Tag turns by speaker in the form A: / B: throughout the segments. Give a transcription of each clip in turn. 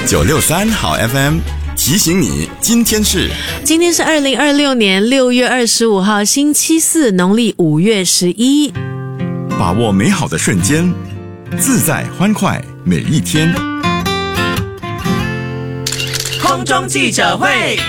A: 963好 FM 提醒你，今天是
B: 2026年6月25号星期四，农历5月11。
A: 把握美好的瞬间，自在欢快每一天。
C: 空中记者会。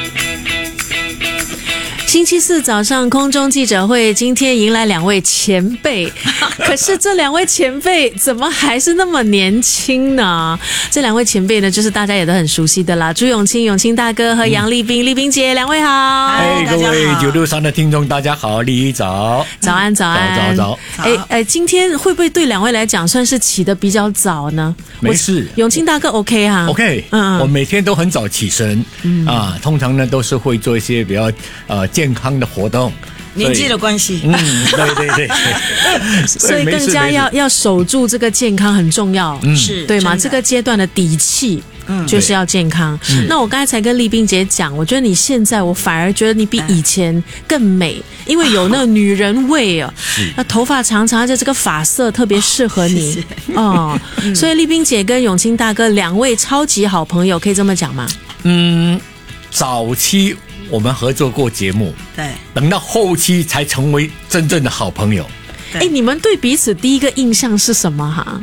B: 星期四早上空中记者会，今天迎来2位前辈，可是这2位前辈怎么还是那么年轻呢？这2位前辈呢，就是大家也都很熟悉的啦，朱永清大哥和杨丽冰丽冰姐，2位好。
D: 各位963的听众大家好，丽早。
B: 早安。
D: 早。
B: 今天会不会对2位来讲算是起得比较早呢？
D: 没事，
B: 永清大哥 OK 哈
D: OK， 我每天都很早起身，通常呢都是会做一些比较健康的活动，
C: 年纪的关系，
D: 对，
B: 所以更加要守住这个健康很重要，
C: 是
B: 对吗？这个阶段的底气。就是要健康。那我刚才才跟丽冰姐讲，我觉得你现在，我反而觉得你比以前更美，因为有那个女人味啊，那头发长长，而且这个发色特别适合你哦。所以丽冰姐跟永清大哥2位超级好朋友，可以这么讲吗？
D: 早期我们合作过节目，
C: 对，
D: 等到后期才成为真正的好朋友。
B: 你们对彼此第一个印象是什么哈？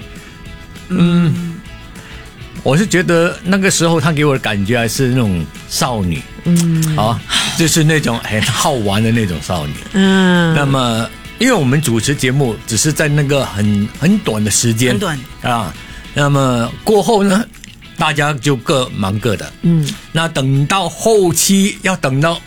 D: 我是觉得那个时候他给我的感觉还是那种少女，就是那种很好玩的那种少女。那么因为我们主持节目只是在那个很短的时间，
C: 很短
D: 啊，那么过后呢，大家就各忙各的。那等到后期要等到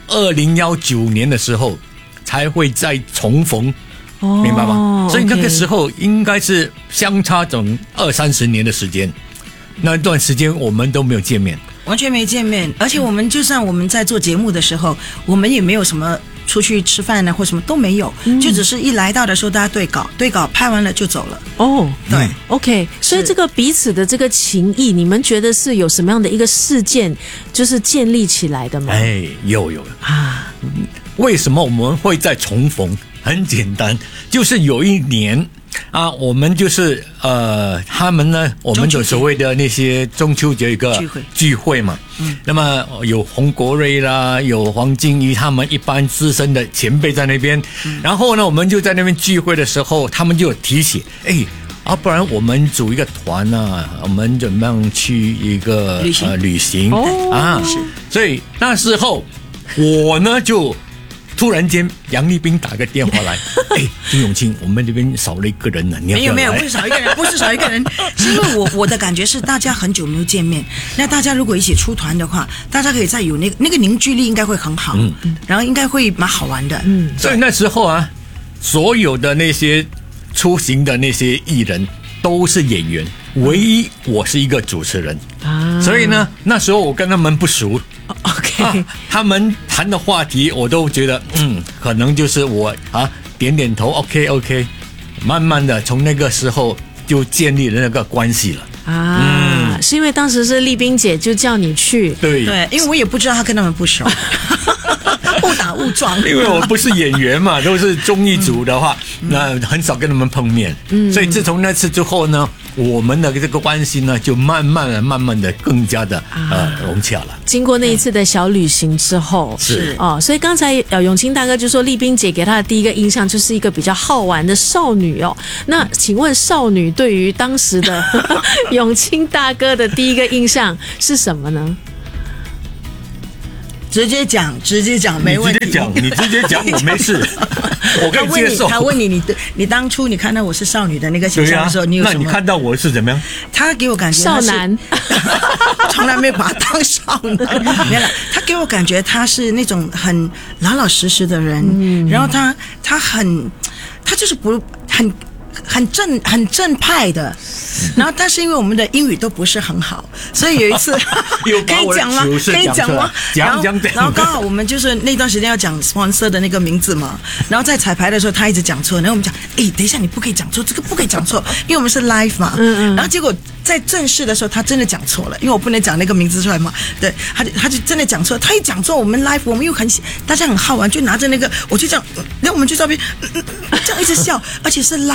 D: 2019年的时候才会再重逢。明白吗？所以那个时候应该是相差整20-30年的时间。那段时间我们都没有见面，
C: 完全没见面，而且我们就算我们在做节目的时候，我们也没有什么出去吃饭呢，或什么都没有，就只是一来到的时候大家对稿拍完了就走了。对
B: ，OK， 所以这个彼此的这个情谊，你们觉得是有什么样的一个事件，就是建立起来的吗？
D: 有啊。为什么我们会再重逢？很简单，就是有一年啊，我们就是他们呢，我们有所谓的那些中秋节一个聚会嘛，那么有洪国瑞啦，有黄金怡他们一般资深的前辈在那边，然后呢，我们就在那边聚会的时候，他们就有提起，不然我们组一个团啊，我们怎么样去一个旅行啊？所以那时候我呢就。突然间，杨丽冰打个电话来，朱永清，我们这边少了一个人呢，你要不要来？
C: 没有，不是少一个人，是因为我的感觉是大家很久没有见面，那大家如果一起出团的话，大家可以再有那个凝聚力，应该会很好，然后应该会蛮好玩的。
D: 所以那时候啊，所有的那些出行的那些艺人都是演员，唯一我是一个主持人所以呢，那时候我跟他们不熟。
B: OK，
D: 他们谈的话题我都觉得可能就是我点头 OK， 慢慢的从那个时候就建立了那个关系了
B: 是因为当时是丽冰姐就叫你去，
D: 对，
C: 因为我也不知道他跟他们不熟，误打误撞，
D: 因为我不是演员嘛，都是综艺组的话，那很少跟他们碰面，所以自从那次之后呢，我们的这个关系呢就慢慢的更加的融洽了。
B: 经过那一次的小旅行之后，
D: 是
B: 所以刚才永清大哥就说丽冰姐给他的第一个印象就是一个比较好玩的少女哦。那请问少女对于当时的永清大哥的第一个印象是什么呢？
C: 直接讲，没问题。
D: 你直接讲，我没事，我可以接受。
C: 他问你当初你看到我是少女的那个形象的时候，你有什么？
D: 那你看到我是怎么样？
C: 他给我感觉
B: 少男，
C: 从来没有把他当少男。没有，他给我感觉他是那种很老老实实的人，然后他就是不很正派的，然后但是因为我们的英语都不是很好，所以有一次可以讲吗？可以讲吗？然后刚好我们就是那段时间要讲 sponsor 的那个名字嘛，然后在彩排的时候他一直讲错，然后我们讲，等一下你不可以讲错，这个不可以讲错，因为我们是 live 嘛，然后结果在正式的时候他真的讲错了，因为我不能讲那个名字出来嘛，对，他就真的讲错，他一讲错，我们 live 我们又大家很好玩，就拿着那个，我就这样，然后我们就在那边这样一直笑，而且是 live 了。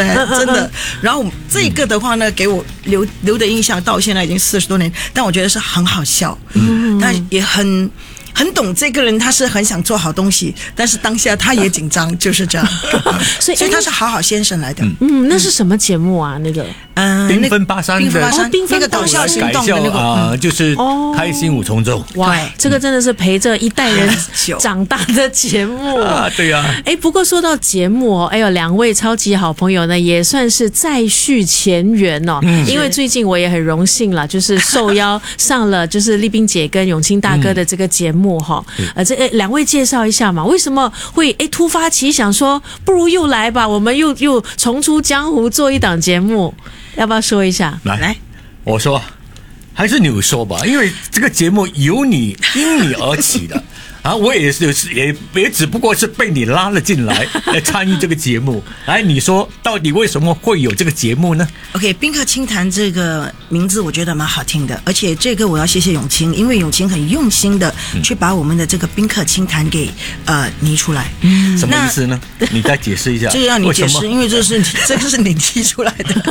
C: 真的。然后这个的话呢，给我留的印象到现在已经40多年，但我觉得是很好笑，但也很懂这个人，他是很想做好东西，但是当下他也紧张，就是这样。所以他是好好先生来的。
B: 那是什么节目啊？那个
D: 缤纷八三的
C: 那个搞笑行动的那个
D: 就是开心五重奏。
B: 哇，这个真的是陪着一代人长大的节目
D: 啊！对呀。
B: 不过说到节目哎呦，2位超级好朋友呢，也算是再续前缘哦。因为最近我也很荣幸啦，就是受邀上了就是丽冰姐跟永清大哥的这个节目。这2位介绍一下嘛？为什么会突发奇想说不如又来吧？我们又重出江湖做一档节目，要不要说一下？
D: 来，我说，还是你说吧，因为这个节目因你而起的。我也只不过是被你拉了进来参与这个节目。来，你说到底为什么会有这个节目呢
C: ？OK， 宾客清谈这个名字我觉得蛮好听的，而且这个我要谢谢永清，因为永清很用心的去把我们的这个宾客清谈给拟出来。
D: 什么意思呢？你再解释一下。
C: 这个要你解释，因为这个是你提出来的。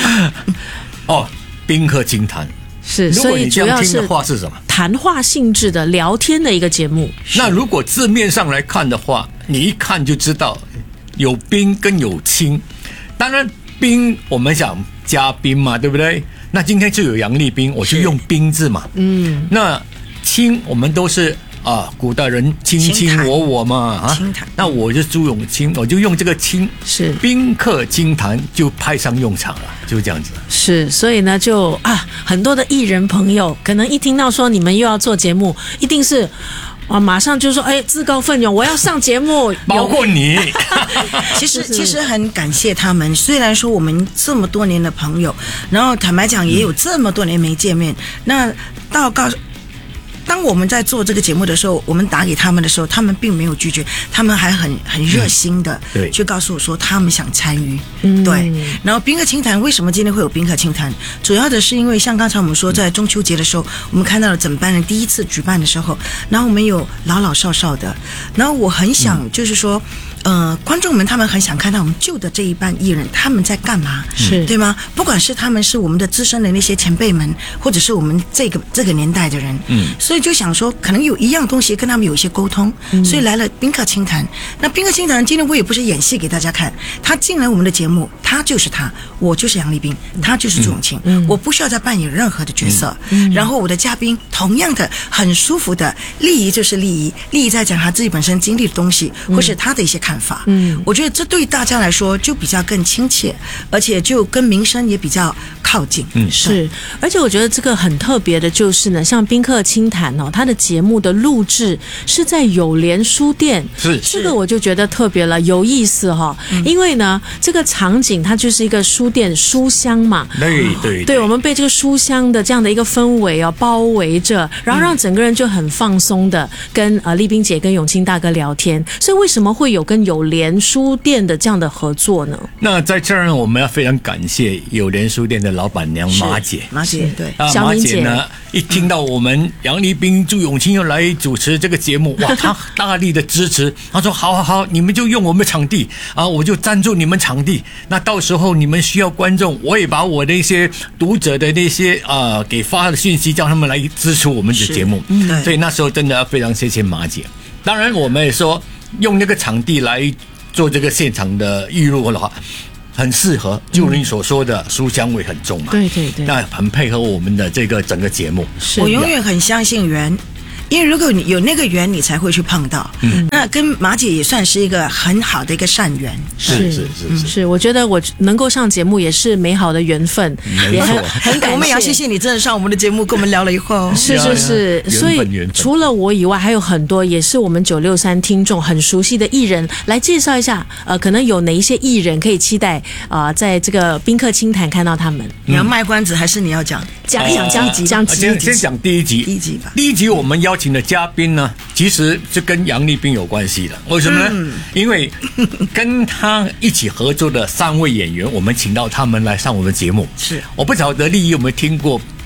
D: 宾客清谈。
B: 是，所以主要是谈话性质的聊天的一个节目。
D: 那如果字面上来看的话，你一看就知道有宾跟有亲。当然宾我们想嘉宾嘛，对不对？那今天就有杨丽宾，我就用宾字嘛。那亲我们都是古代人卿卿我嘛那我就朱永清，我就用这个亲，
B: 是
D: 宾客清谈就派上用场了，就这样子。
B: 是，所以呢就很多的艺人朋友可能一听到说你们又要做节目，一定是马上就说自告奋勇我要上节目，
D: 包括你。
C: 其实很感谢他们，虽然说我们这么多年的朋友，然后坦白讲也有这么多年没见面，那当我们在做这个节目的时候，我们打给他们的时候，他们并没有拒绝，他们还很热心的去告诉我说他们想参与。对，然后宾客清谈为什么今天会有宾客清谈？主要的是因为像刚才我们说，在中秋节的时候，我们看到了整班人第一次举办的时候，然后我们有老老少少的，然后我很想就是说。观众们他们很想看到我们旧的这一班艺人他们在干嘛，
B: 是对
C: 吗？不管是他们是我们的资深的那些前辈们，或者是我们这个年代的人，所以就想说可能有一样东西跟他们有一些沟通，所以来了宾客清谈。那宾客清谈今天我也不是演戏给大家看，他进来我们的节目，他就是他，我就是杨丽宾，他就是朱永清，我不需要再扮演任何的角色。然后我的嘉宾同样的很舒服的，丽仪就是丽仪在讲他自己本身经历的东西，或是他的一些看法。我觉得这对大家来说就比较更亲切，而且就跟民生也比较靠近。
B: 是，而且我觉得这个很特别的就是呢，像宾客清谈它的节目的录制是在友联书店，这个我就觉得特别了，有意思因为呢这个场景它就是一个书店书香嘛，对，我们被这个书香的这样的一个氛围包围着，然后让整个人就很放松的跟丽宾姐跟永清大哥聊天。所以为什么会有跟友联书店的这样的合作呢？
D: 那在这儿呢，我们要非常感谢友联书店的老板娘马姐，
C: 对，
B: 小明姐
D: 呢，一听到我们杨丽宾、朱永清要来主持这个节目，哇，她大力的支持，她说好，你们就用我们场地我就赞助你们场地。那到时候你们需要观众，我也把我的一些读者的那些给发的讯息，叫他们来支持我们的节目。所以那时候真的要非常谢谢马姐。当然，我们也说。用那个场地来做这个现场的预录的话，很适合，就你所说的书香味很重嘛。
B: 对，
D: 那很配合我们的这个整个节目。
C: 我永远很相信缘。因为如果你有那个缘，你才会去碰到。那跟马姐也算是一个很好的一个善缘。
B: 是，我觉得我能够上节目也是美好的缘分，也很感谢。
C: 我们也要谢谢你真的上我们的节目，跟我们聊了一会儿。
B: 是，所以除了我以外，还有很多也是我们963听众很熟悉的艺人，来介绍一下。可能有哪一些艺人可以期待在这个宾客清谈看到他们？
C: 你要卖关子还是你要讲
B: 讲几集？
D: 先讲第一集吧。第一集我们邀请的嘉宾呢，其实是跟杨丽宾有关系的。为什么呢？因为跟他一起合作的3位演员，我们请到他们来上我们的节目。
C: 是，
D: 我不晓得丽仪有没有听过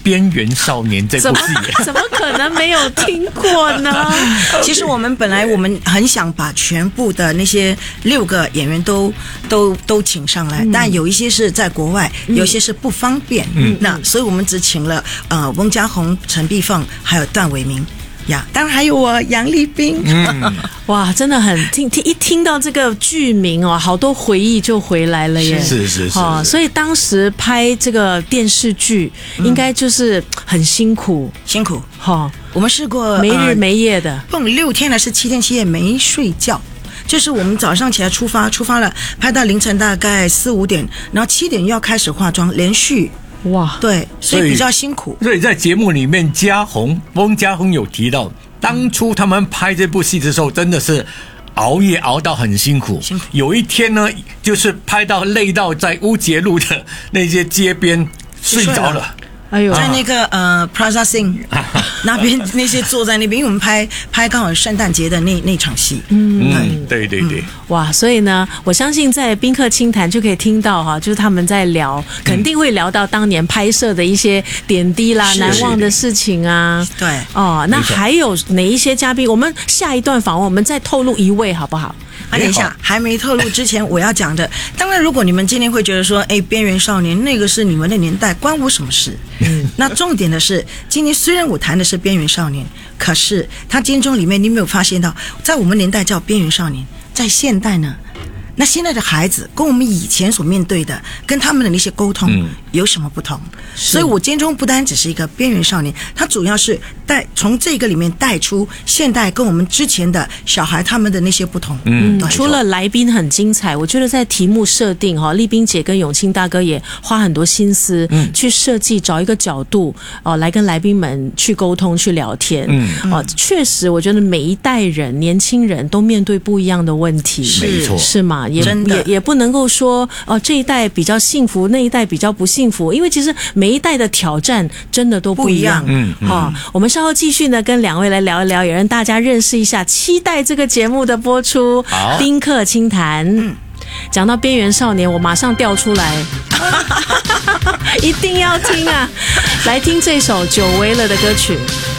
D: 边缘少年》这部戏。
B: 怎么可能没有听过呢？
C: 其实我们很想把全部的那些6个演员都请上来，但有一些是在国外，有一些是不方便。那所以我们只请了翁佳宏、陈碧凤还有段伟明。呀，当然还有我杨丽冰。
B: 哇，真的很一听到这个剧名哦，好多回忆就回来了耶。
D: 是。
B: 所以当时拍这个电视剧，应该就是很辛苦。
C: 我们试过
B: 没日没夜的，
C: 蹦6天还是7天7夜没睡觉。就是我们早上起来出发了，拍到凌晨大概4、5点，然后7点又要开始化妆，连续。
B: 哇，
C: 对，所以比较辛苦。
D: 所以在节目里面，翁佳宏有提到，当初他们拍这部戏的时候，真的是熬夜熬到很辛苦。有一天呢，就是拍到累到在乌节路的那些街边睡着了。
B: 哎呦，
C: 在那个Plaza Sing 那边，那些坐在那边，因为我们拍刚好圣诞节的那场戏。
D: 对。
B: 哇，所以呢，我相信在宾客清谈就可以听到哈，就是他们在聊，肯定会聊到当年拍摄的一些点滴啦、难忘的事情啊。
C: 对。
B: 那还有哪一些嘉宾？我们下一段访问，我们再透露一位好不好？
C: 等一下，还没透露之前，我要讲的，当然，如果你们今天会觉得说，边缘少年那个是你们的年代，关我什么事？那重点的是，今天虽然我谈的是边缘少年，可是他金钟里面，你没有发现到，在我们年代叫边缘少年，在现代呢？那现在的孩子跟我们以前所面对的，跟他们的那些沟通有什么不同？所以我金钟不单只是一个边缘少年，它主要是从这个里面带出现代跟我们之前的小孩他们的那些不同。
B: 除了来宾很精彩，我觉得在题目设定丽冰姐跟永清大哥也花很多心思去设计，找一个角度来跟来宾们去沟通去聊天。确实，我觉得每一代人年轻人都面对不一样的问题，
D: 没错，
B: 是吗？也不能够说这一代比较幸福，那一代比较不幸福，因为其实每一代的挑战真的都不一样。我们稍后继续呢，跟2位来聊一聊，也让大家认识一下，期待这个节目的播出。宾客清谈，讲到边缘少年，我马上调出来，一定要听啊！来听这首久违了的歌曲。